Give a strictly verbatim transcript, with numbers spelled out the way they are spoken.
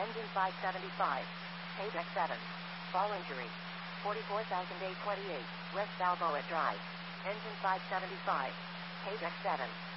Engine five seventy-five. Page X seven. Ball injury. forty-four thousand eight hundred twenty-eight. West Balboa Drive. Engine five seventy-five. Page X seven.